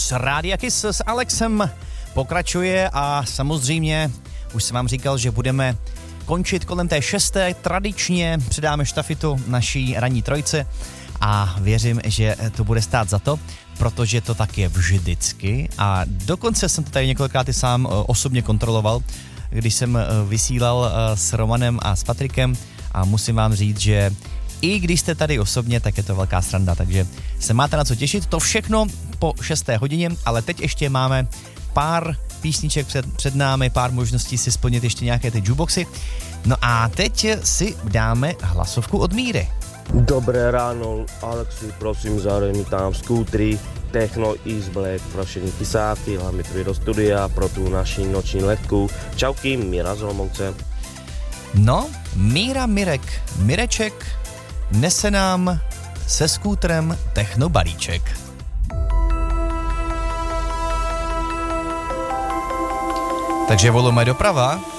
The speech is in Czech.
z Rádia Kiss s Alexem pokračuje a samozřejmě už jsem vám říkal, že budeme končit kolem té 6. Tradičně předáme štafetu naší ranní trojce a věřím, že to bude stát za to, protože to tak je vždycky a dokonce jsem to tady několikrát i sám osobně kontroloval, když jsem vysílal s Romanem a s Patrikem a musím vám říct, že i když jste tady osobně, tak je to velká sranda, takže se máte na co těšit. To všechno po 6. hodině, ale teď ještě máme pár písniček před námi, pár možností si splnit ještě nějaké ty jukeboxy. No a teď si dáme hlasovku od Míry. Dobré ráno, Alexi, prosím, zahraj mi tam skútry, Techno is Black pro všechny pisávky, hlavně tady do studia, pro tu naši noční letku. Čauky, Míra z Olomouce. No, Míra Mireček nese nám se skútrem Techno balíček. Takže volujeme doprava.